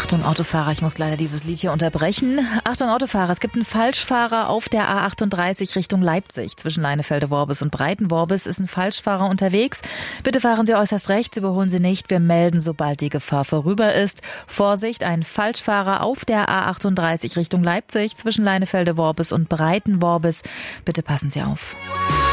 Achtung Autofahrer, ich muss leider dieses Lied hier unterbrechen. Achtung Autofahrer, es gibt einen Falschfahrer auf der A38 Richtung Leipzig. Zwischen Leinefelde-Worbis und Breiten-Worbis ist ein Falschfahrer unterwegs. Bitte fahren Sie äußerst rechts, überholen Sie nicht. Wir melden, sobald die Gefahr vorüber ist. Vorsicht, ein Falschfahrer auf der A38 Richtung Leipzig. Zwischen Leinefelde-Worbis und Breiten-Worbis. Bitte passen Sie auf.